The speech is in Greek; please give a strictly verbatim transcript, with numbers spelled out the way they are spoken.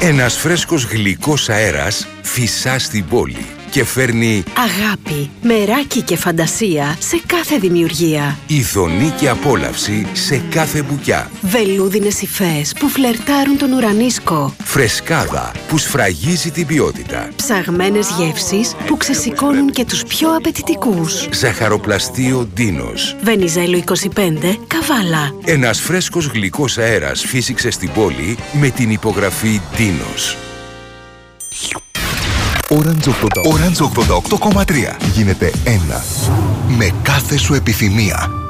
Ένας φρέσκος γλυκός αέρας φυσά στην πόλη και φέρνει αγάπη, μεράκι και φαντασία σε κάθε δημιουργία. ειδονή και απόλαυση σε κάθε μπουκιά. Βελούδινες υφές που φλερτάρουν τον ουρανίσκο. Φρεσκάδα που σφραγίζει την ποιότητα. Ψαγμένες γεύσεις που ξεσηκώνουν και τους πιο απαιτητικούς. Ζαχαροπλαστείο Ντίνος. Βενιζέλο είκοσι πέντε, Καβάλα. Ένας φρέσκος γλυκός αέρας φύσηξε στην πόλη με την υπογραφή Ντίνος. Orange ογδόντα οκτώ κόμμα τρία γίνεται ένα με κάθε σου επιθυμία.